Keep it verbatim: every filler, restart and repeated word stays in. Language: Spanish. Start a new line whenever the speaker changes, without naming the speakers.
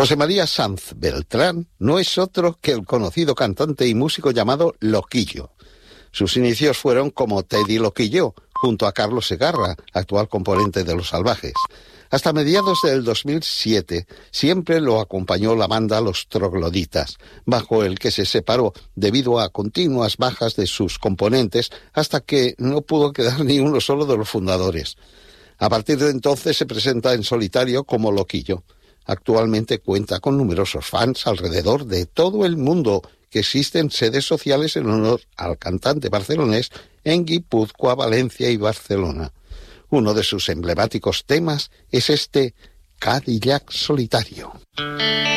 José María Sanz Beltrán no es otro que el conocido cantante y músico llamado Loquillo. Sus inicios fueron como Teddy Loquillo, junto a Carlos Segarra, actual componente de Los Salvajes. Hasta mediados del dos mil siete siempre lo acompañó la banda Los Trogloditas, bajo el que se separó debido a continuas bajas de sus componentes hasta que no pudo quedar ni uno solo de los fundadores. A partir de entonces se presenta en solitario como Loquillo. Actualmente cuenta con numerosos fans alrededor de todo el mundo, que existen sedes sociales en honor al cantante barcelonés en Guipúzcoa, Valencia y Barcelona. Uno de sus emblemáticos temas es este Cadillac Solitario.